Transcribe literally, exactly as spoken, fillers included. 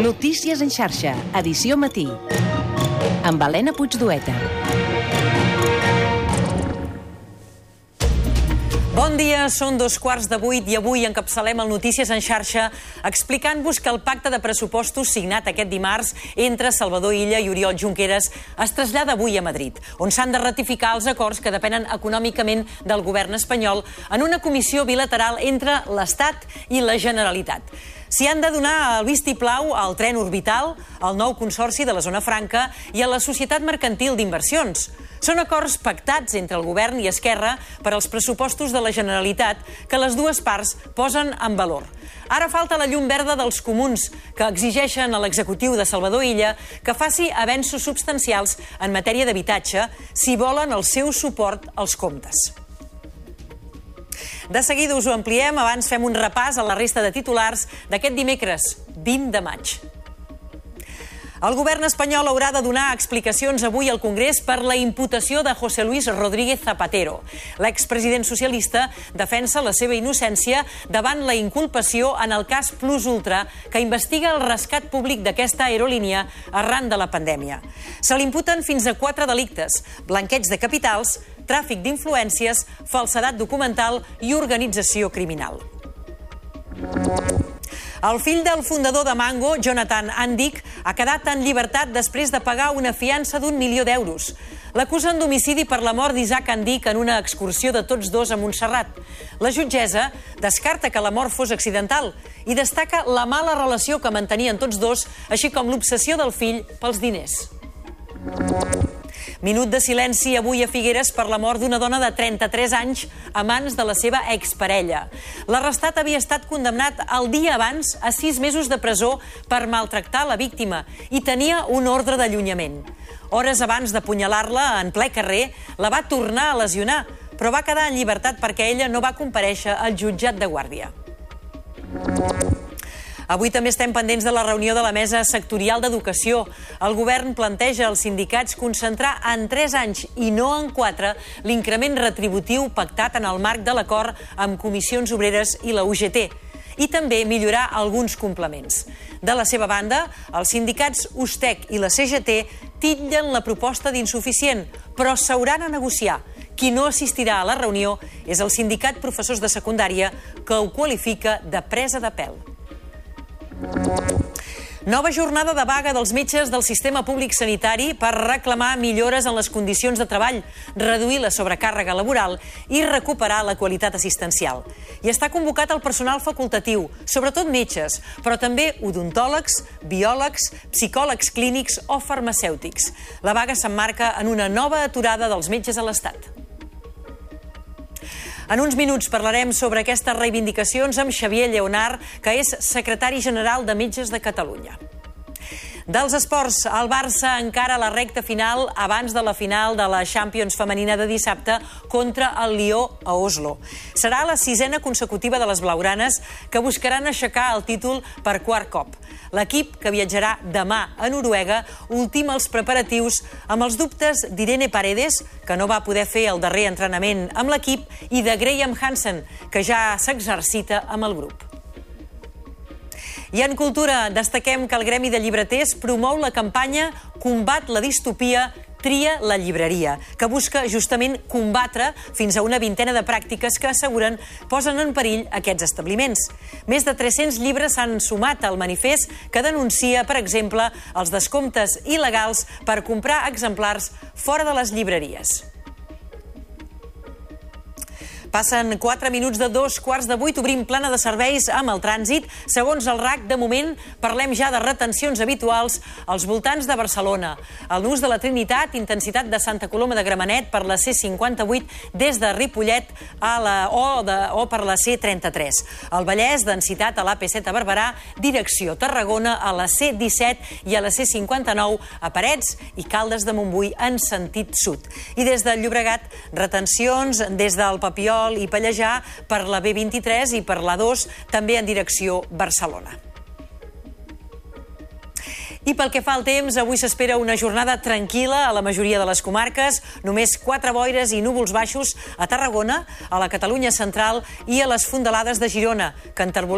Notícies en xarxa, edició matí. Amb Helena Puigdueta. Bon dia, són dos quarts de vuit i avui encapçalem el Notícies en xarxa explicant-vos que el pacte de pressupostos signat aquest dimarts entre Salvador Illa i Oriol Junqueras es trasllada avui a Madrid, on s'han de ratificar els acords que depenen econòmicament del govern espanyol en una comissió bilateral entre l'Estat i la Generalitat. S'hi han de donar el vistiplau al tren orbital, al nou consorci de la Zona Franca i a la Societat Mercantil d'Inversions. Són acords pactats entre el govern i Esquerra per als pressupostos de la Generalitat que les dues parts posen en valor. Ara falta la llum verda dels comuns, que exigeixen a l'executiu de Salvador Illa que faci avenços substancials en matèria d'habitatge si volen el seu suport als comptes. De seguida us ho ampliem, abans fem un repàs a la resta de titulars d'aquest dimecres, vint de maig. El govern espanyol haurà de donar explicacions avui al Congrés per la imputació de José Luis Rodríguez Zapatero. L'expresident socialista defensa la seva innocència davant la inculpació en el cas Plus Ultra, que investiga el rescat públic d'aquesta aerolínia arran de la pandèmia. Se l'imputen fins a quatre delictes: blanqueig de capitals, tràfic d'influències, falsedat documental i organització criminal. El fill del fundador de Mango, Jonathan Andic, ha quedat en llibertat després de pagar una fiança d'un milió d'euros. L'acusen d'homicidi per la mort d'Isaac Andic en una excursió de tots dos a Montserrat. La jutgessa descarta que la mort fos accidental i destaca la mala relació que mantenien tots dos, així com l'obsessió del fill pels diners. Minut de silenci avui a Figueres per la mort d'una dona de trenta-tres anys a mans de la seva exparella. L'arrestat havia estat condemnat el dia abans a sis mesos de presó per maltractar la víctima i tenia un ordre d'allunyament. Hores abans d'apunyalar-la en ple carrer, la va tornar a lesionar, però va quedar en llibertat perquè ella no va comparèixer al jutjat de guàrdia. Avui també estem pendents de la reunió de la Mesa Sectorial d'Educació. El govern planteja als sindicats concentrar en tres anys i no en quatre l'increment retributiu pactat en el marc de l'acord amb Comissions Obreres i la U G T i també millorar alguns complements. De la seva banda, els sindicats Ustec i la C G T titllen la proposta d'insuficient, però s'hauran a negociar. Qui no assistirà a la reunió és el sindicat Professors de Secundària, que ho qualifica de presa de pèl. Nova jornada de vaga dels metges del sistema públic sanitari per reclamar millores en les condicions de treball, reduir la sobrecàrrega laboral i recuperar la qualitat assistencial. I està convocat el personal facultatiu, sobretot metges, però també odontòlegs, biòlegs, psicòlegs clínics o farmacèutics. La vaga s'emmarca en una nova aturada dels metges a l'Estat. En uns minuts parlarem sobre aquestes reivindicacions amb Xavier Lleonart, que és secretari general de Metges de Catalunya. Dels esports, el Barça encara la recta final abans de la final de la Champions femenina de dissabte contra el Lió a Oslo. Serà la sisena consecutiva de les blaugranes, que buscaran aixecar el títol per quart cop. L'equip, que viatjarà demà a Noruega, ultima els preparatius amb els dubtes d'Irene Paredes, que no va poder fer el darrer entrenament amb l'equip, i de Graham Hansen, que ja s'exercita amb el grup. I en cultura destaquem que el Gremi de Llibreters promou la campanya Combat la distopia, tria la llibreria, que busca justament combatre fins a una vintena de pràctiques que asseguren posen en perill aquests establiments. Més de tres-cents llibres s'han sumat al manifest que denuncia, per exemple, els descomptes il·legals per comprar exemplars fora de les llibreries. Passen quatre minuts de dos quarts de vuit, obrim plana de serveis amb el trànsit. Segons el R A C, de moment, parlem ja de retencions habituals als voltants de Barcelona. El Nus de la Trinitat, intensitat de Santa Coloma de Gramenet per la C cinquanta-vuit des de Ripollet a la, o, de, o per la C trenta-tres. El Vallès, densitat a l'A P set a Barberà, direcció Tarragona a la C disset i a la C cinquanta-nou a Parets i Caldes de Montbui en sentit sud. I des del Llobregat, retencions des del Papiol i Pallejà per la B vint-i-tres i per la dos, també en direcció Barcelona. I pel que fa al temps, avui s'espera una jornada tranquil·la a la majoria de les comarques, només quatre boires i núvols baixos a Tarragona, a la Catalunya central i a les fondalades de Girona, que enterbolen